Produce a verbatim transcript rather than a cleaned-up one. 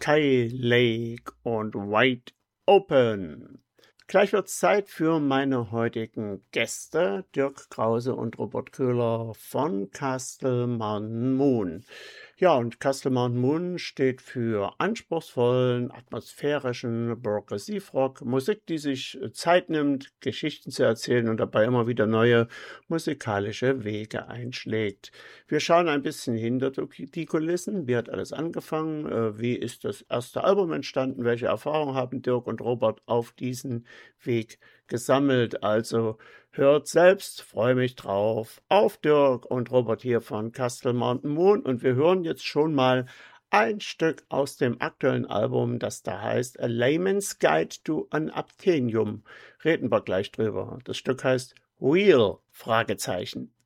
Sky Lake und Wide Open. Gleich wird es Zeit für meine heutigen Gäste, Dirk Krause und Robert Köhler von Castle Mountain Moon. Ja, und Castle Mountain Moon steht für anspruchsvollen, atmosphärischen Progressivrock, Musik, die sich Zeit nimmt, Geschichten zu erzählen und dabei immer wieder neue musikalische Wege einschlägt. Wir schauen ein bisschen hinter die Kulissen. Wie hat alles angefangen? Wie ist das erste Album entstanden? Welche Erfahrungen haben Dirk und Robert auf diesen Weg gesammelt? Also hört selbst, freue mich drauf, auf Dirk und Robert hier von Castle Mountain Moon, und wir hören jetzt schon mal ein Stück aus dem aktuellen Album, das da heißt A Layman's Guide to an Apthenium. Reden wir gleich drüber. Das Stück heißt Wheel, Fragezeichen.